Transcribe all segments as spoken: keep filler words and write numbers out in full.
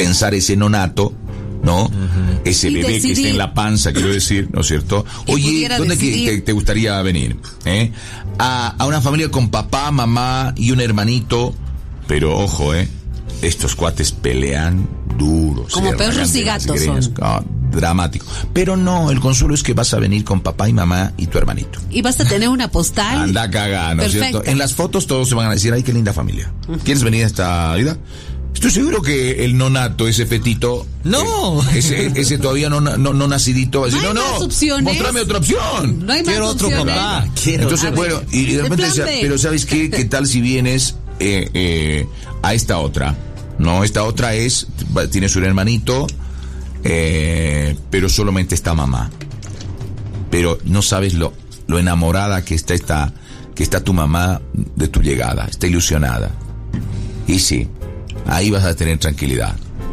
pensar ese nonato, ¿no? Uh-huh. Ese Y bebé decidir. que está en la panza, quiero decir, ¿no es cierto? Oye, ¿dónde que te, te gustaría venir? ¿Eh? A, a una familia con papá, mamá y un hermanito, pero ojo, ¿eh? Estos cuates pelean duros. Como perros y gatos son. Oh, dramático. Pero no, el consuelo es que vas a venir con papá y mamá y tu hermanito. Y vas a tener una postal. Anda cagada, ¿no es cierto? En las fotos todos se van a decir, ay, qué linda familia. ¿Quieres venir a esta vida? Estoy seguro que el nonato, ese fetito, no, eh, ese, ese todavía no, no, no nacidito, va a decir, no, hay no, más no, opciones. mostrame otra opción. No hay más quiero otro opciones. papá. Quiero. Entonces, A bueno, ver, y de repente decía, B. pero ¿sabes qué? ¿Qué tal si vienes eh, eh, a esta otra? No, esta otra es, tienes un hermanito, eh, pero solamente está mamá. Pero no sabes lo, lo enamorada que está esta, que está tu mamá de tu llegada, está ilusionada. Y sí, ahí vas a tener tranquilidad.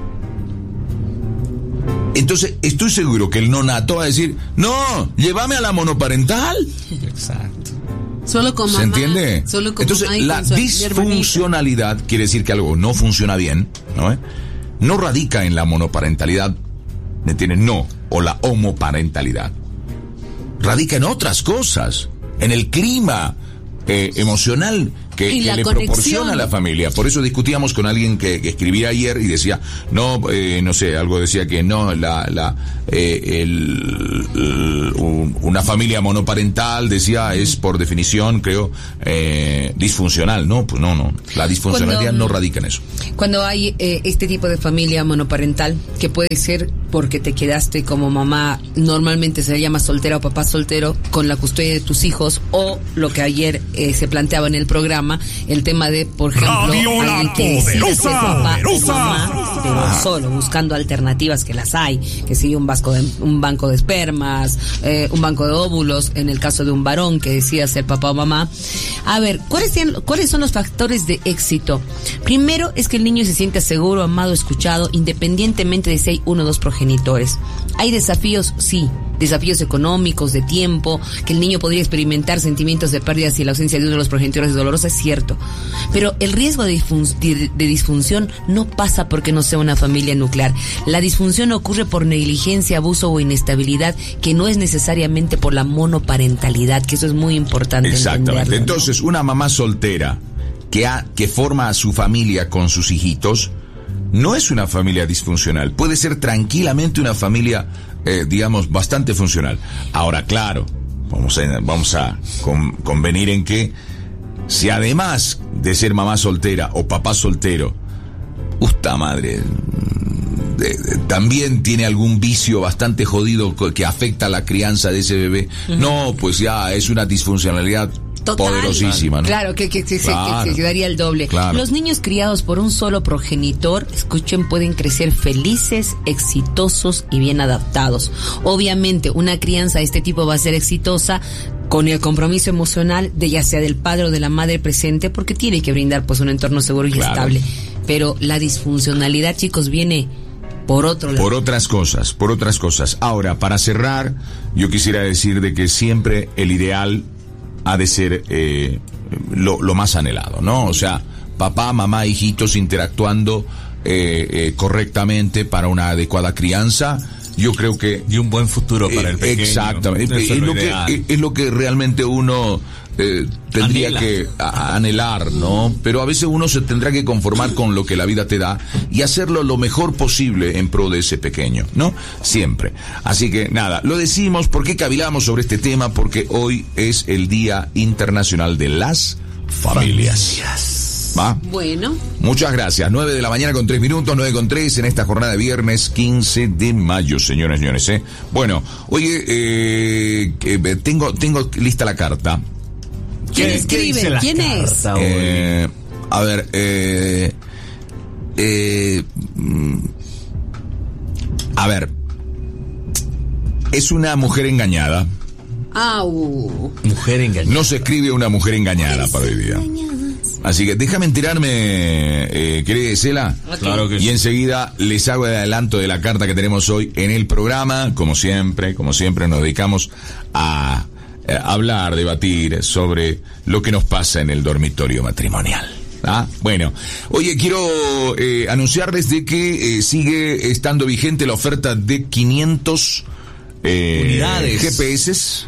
Entonces, estoy seguro que el nonato va a decir, no, llévame a la monoparental. Exacto. Solo con mamá. ¿Se entiende? Solo con Entonces, mamá y la con su disfuncionalidad quiere decir que algo no funciona bien, ¿no? ¿Eh? No radica en la monoparentalidad, ¿me entiendes? No, o la homoparentalidad. Radica en otras cosas, en el clima eh, emocional que, que le conexión. proporciona a la familia. Por eso discutíamos con alguien que, que escribía ayer y decía, no, eh, no sé, algo decía que no, la, la, eh, el, el, un, una familia monoparental, decía, es por definición, creo, eh, disfuncional. No, pues no, no, la disfuncionalidad Cuando, no radica en eso. Cuando hay eh, este tipo de familia monoparental, que puede ser porque te quedaste como mamá, normalmente se llama soltera o papá soltero, con la custodia de tus hijos, o lo que ayer eh, se planteaba en el programa, el tema de, por ejemplo, alguien que decide ser papá o mamá, pero solo, buscando alternativas, que las hay, que sigue un, vasco de, un banco de espermas, eh, un banco de óvulos, en el caso de un varón que decida ser papá o mamá. A ver, ¿cuáles, tienen, ¿cuáles son los factores de éxito? Primero es que el niño se sienta seguro, amado, escuchado, independientemente de si hay uno o dos progenitores. Hay desafíos, sí, desafíos económicos, de tiempo, que el niño podría experimentar sentimientos de pérdidas y la ausencia de uno de los progenitores es dolorosa, es cierto. Pero el riesgo de, disfun- de, de disfunción no pasa porque no sea una familia nuclear. La disfunción ocurre por negligencia, abuso o inestabilidad, que no es necesariamente por la monoparentalidad, que eso es muy importante. Exactamente. ¿No? Entonces, una mamá soltera que, ha, que forma a su familia con sus hijitos, no es una familia disfuncional. Puede ser tranquilamente una familia, eh, digamos, bastante funcional. Ahora, claro, vamos a, vamos a con, convenir en que si además de ser mamá soltera o papá soltero, ¡usta madre! De, de, también tiene algún vicio bastante jodido que afecta a la crianza de ese bebé. Uh-huh. No, pues ya es una disfuncionalidad total, poderosísima, ¿no? Claro, que, que, que, claro, que, que, que daría el doble. Claro. Los niños criados por un solo progenitor, escuchen, pueden crecer felices, exitosos y bien adaptados. Obviamente, una crianza de este tipo va a ser exitosa con el compromiso emocional de ya sea del padre o de la madre presente, porque tiene que brindar pues un entorno seguro y claro. estable. Pero la disfuncionalidad, chicos, viene por otro lado. Por otras cosas, por otras cosas. Ahora, para cerrar, yo quisiera decir de que siempre el ideal ha de ser eh, lo, lo más anhelado, ¿no? O sea, papá, mamá, hijitos interactuando eh, eh, correctamente para una adecuada crianza. Yo creo que... Y un buen futuro para eh, el pequeño. Exactamente. Es, es, lo que, es lo que realmente uno eh, tendría Anhela. que a, anhelar, ¿no? Pero a veces uno se tendrá que conformar con lo que la vida te da y hacerlo lo mejor posible en pro de ese pequeño, ¿no? Siempre. Así que nada, lo decimos, ¿por qué cavilamos sobre este tema? Porque hoy es el Día Internacional de las Familias. Familias. ¿Va? Bueno. Muchas gracias. nueve de la mañana con tres minutos, nueve con tres en esta jornada de viernes quince de mayo, señoras y señores. ¿eh? Bueno, oye, eh, eh, tengo, tengo lista la carta. ¿Quién eh, escribe? ¿Quién es? Eh, a ver, eh, eh, a ver, es una mujer engañada. Au. Mujer engañada. No se escribe una mujer engañada para hoy día. Así que déjame enterarme, eh, ¿querés, Cela? Claro que sí. Y enseguida les hago el adelanto de la carta que tenemos hoy en el programa. Como siempre, como siempre nos dedicamos a, a hablar, debatir sobre lo que nos pasa en el dormitorio matrimonial. Ah, bueno. Oye, quiero eh, anunciarles de que eh, sigue estando vigente la oferta de quinientos eh, unidades. G P S.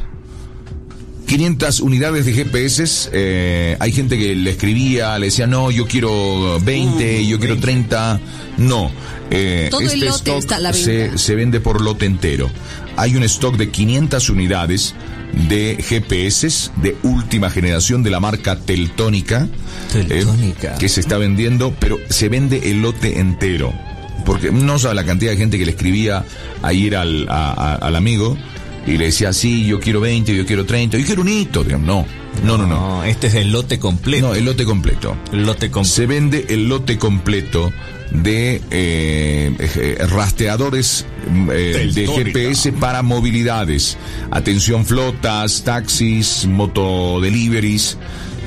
quinientas unidades de G P S. Eh, hay gente que le escribía, le decía, no, yo quiero veinte, uh, yo quiero treinta. No. Eh, Todo este el lote stock está a la se, venta. se vende por lote entero. Hay un stock de quinientas unidades de G P S de última generación de la marca Teltónica, Teltónica. eh, que se está vendiendo, pero se vende el lote entero. Porque no sabe la cantidad de gente que le escribía ayer al, a, a, al amigo y le decía, sí, yo quiero veinte, yo quiero treinta, yo quiero un hito. Digamos, no, no, no, no. No, este es el lote completo. No, el lote completo. El lote completo. Se vende el lote completo de eh, eh, rastreadores eh, de G P S para movilidades. Atención, flotas, taxis, motodeliveries,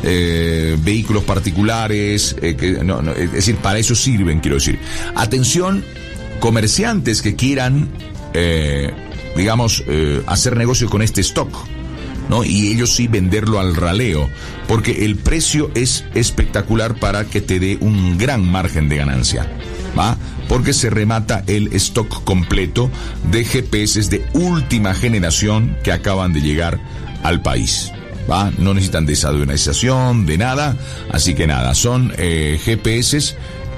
eh, vehículos particulares, eh, que, no, no, es decir, para eso sirven, quiero decir. Atención, comerciantes que quieran, eh, digamos, eh, hacer negocio con este stock, ¿no? Y ellos sí venderlo al raleo, porque el precio es espectacular para que te dé un gran margen de ganancia, ¿va? Porque se remata el stock completo de G P S de última generación que acaban de llegar al país, ¿va? No necesitan desaduanización, de nada, así que nada, son eh, G P S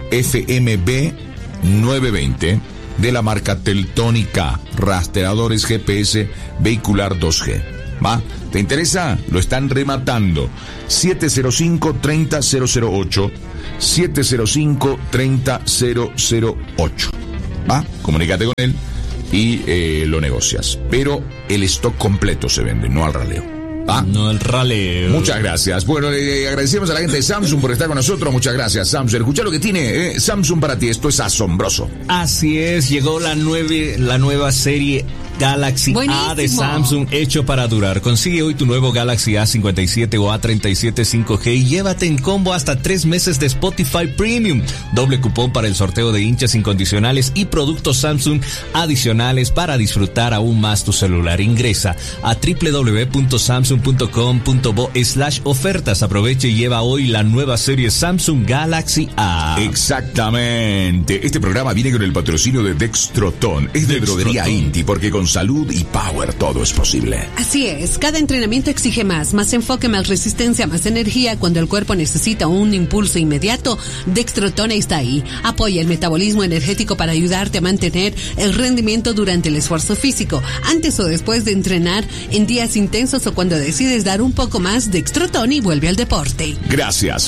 F M B novecientos veinte de la marca Teltónica, rastreadores G P S vehicular dos G. ¿Va? ¿Te interesa? Lo están rematando. siete cero cinco, treinta, cero cero ocho. siete cero cinco, treinta, cero cero ocho. ¿Va? Comunícate con él y eh, lo negocias. Pero el stock completo se vende, no al raleo. ¿Va? No el raleo. Muchas gracias. Bueno, eh, agradecemos a la gente de Samsung por estar con nosotros. Muchas gracias, Samsung. Escucha lo que tiene eh, Samsung para ti. Esto es asombroso. Así es, llegó la, nueve, la nueva serie Galaxy Buenísimo. A de Samsung, hecho para durar. Consigue hoy tu nuevo Galaxy A cincuenta y siete o A treinta y siete cinco G y llévate en combo hasta tres meses de Spotify Premium. Doble cupón para el sorteo de hinchas incondicionales y productos Samsung adicionales para disfrutar aún más tu celular. Ingresa a doble u doble u doble u punto samsung punto com punto bo slash ofertas. Aproveche y lleva hoy la nueva serie Samsung Galaxy A. Exactamente. Este programa viene con el patrocinio de Dextroton. Es de Dextroton. droguería Inti, porque con salud y power todo es posible. Así es, cada entrenamiento exige más, más enfoque, más resistencia, más energía. Cuando el cuerpo necesita un impulso inmediato, Dextroton está ahí. Apoya el metabolismo energético para ayudarte a mantener el rendimiento durante el esfuerzo físico, antes o después de entrenar, en días intensos o cuando decides dar un poco más. Dextroton y vuelve al deporte. Gracias,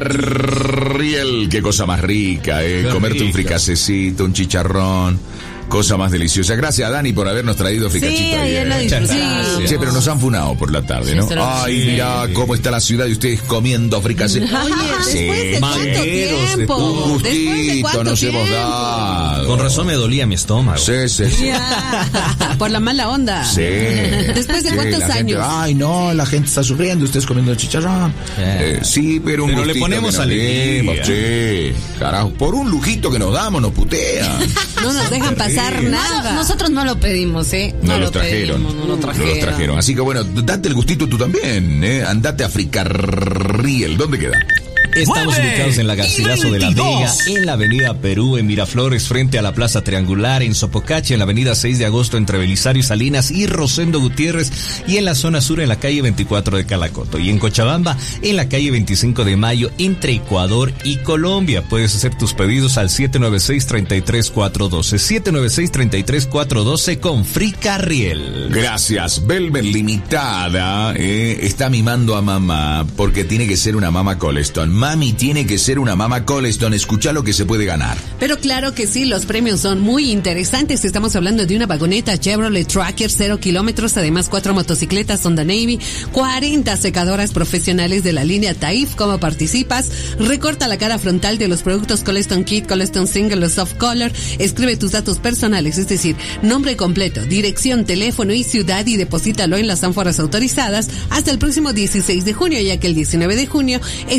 Fricarriel. Qué cosa más rica, eh. Qué Comerte un rico. fricasecito, un chicharrón. Cosa más deliciosa. Gracias, Dani, por habernos traído fricachito. Sí, ayer la Muchas disfrutamos. gracias. Che, pero nos han funado por la tarde, ¿no? Sí, se lo- Ay, sí. mira cómo está la ciudad y ustedes comiendo fricase. Oye, después de cuánto Mangueros de tiempo. todo. Un Después de gustito cuánto nos tiempo. hemos dado. Con razón me dolía mi estómago. Sí, sí, sí. Ya. Por la mala onda. Sí. Después de Sí, cuántos la gente, años. ay, no, la gente está sufriendo, ustedes comiendo chicharrón. Eh. Eh, sí, pero un Pero le gustito ponemos que nos alegría. dimos, sí, carajo, por un lujito que nos damos, nos putean. No nos dejan pasar terrible. nada. Nosotros no lo pedimos, ¿eh? No, lo lo trajeron. pedimos, no lo trajeron. No lo trajeron. Así que bueno, date el gustito tú también, ¿eh? Andate a Fricarriel. ¿Dónde queda? Estamos nueve ubicados en la Garcilaso y de la veintidós. Vega, en la avenida Perú, en Miraflores, frente a la Plaza Triangular, en Sopocache, en la avenida seis de agosto, entre Belisario y Salinas y Rosendo Gutiérrez, y en la zona sur, en la calle veinticuatro de Calacoto, y en Cochabamba, en la calle veinticinco de mayo, entre Ecuador y Colombia. Puedes hacer tus pedidos al siete nueve seis, tres tres cuatro uno dos, siete nueve seis, tres tres cuatro uno dos con Fricarriel. Gracias. Velvet Limitada eh, está mimando a mamá porque tiene que ser una mamá Coleston. Mami tiene que ser una mamá Coleston. Escucha lo que se puede ganar. Pero claro que sí, los premios son muy interesantes. Estamos hablando de una vagoneta Chevrolet Tracker cero kilómetros, además cuatro motocicletas Honda Navy, cuarenta secadoras profesionales de la línea Taif. ¿Cómo participas? Recorta la cara frontal de los productos Coleston Kit, Coleston Single o Soft Color. Escribe tus datos personales, es decir, nombre completo, dirección, teléfono y ciudad, y deposítalo en las ánforas autorizadas hasta el próximo dieciséis de junio, ya que el diecinueve de junio es la fecha de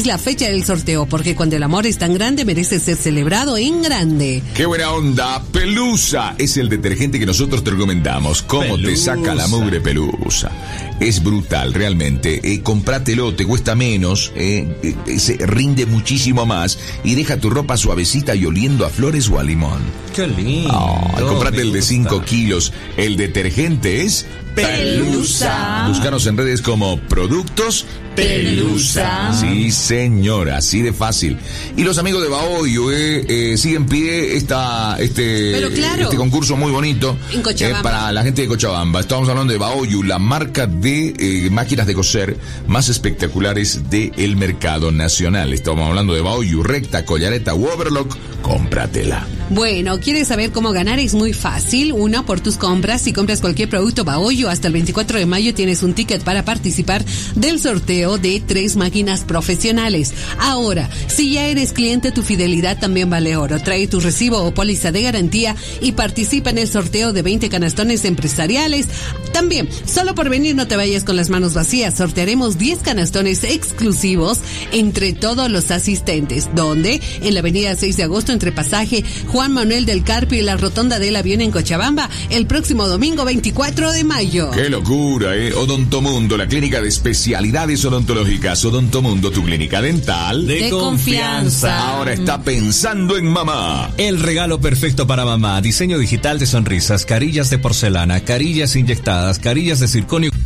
el sorteo, porque cuando el amor es tan grande merece ser celebrado en grande. ¡Qué buena onda! Pelusa es el detergente que nosotros te recomendamos. ¿Cómo Pelusa. Te saca la mugre Pelusa? Es brutal, realmente. Eh, comprátelo, te cuesta menos, eh, eh, se rinde muchísimo más y deja tu ropa suavecita y oliendo a flores o a limón. ¡Qué lindo! Oh, comprate el de cinco kilos. El detergente es Pelusa. Búscanos en redes como Productos Pelusa. Sí, señora, así de fácil. Y los amigos de Baoyo eh, eh, siguen en pie esta, este, Pero claro, este concurso muy bonito en Cochabamba. Eh, para la gente de Cochabamba. Estamos hablando de Baoyo, la marca de eh, máquinas de coser más espectaculares del mercado nacional. Estamos hablando de Baoyo, recta, collareta u overlock. Cómpratela. Bueno, ¿quieres saber cómo ganar? Es muy fácil. Uno, por tus compras. Si compras cualquier producto Baoyo, hasta el veinticuatro de mayo tienes un ticket para participar del sorteo de tres máquinas profesionales. Ahora, si ya eres cliente, tu fidelidad también vale oro. Trae tu recibo o póliza de garantía y participa en el sorteo de veinte canastones empresariales. También, solo por venir no te vayas con las manos vacías. Sortearemos diez canastones exclusivos entre todos los asistentes. ¿Dónde? En la avenida seis de agosto, entre Pasaje Juan Manuel del Carpio y la Rotonda del Avión en Cochabamba, el próximo domingo veinticuatro de mayo. ¡Qué locura, eh! Odontomundo, la clínica de especialidades odontológicas. Odontomundo, tu clínica dental de, de confianza. Ahora está pensando en mamá. El regalo perfecto para mamá. Diseño digital de sonrisas, carillas de porcelana, carillas inyectadas, carillas de circonio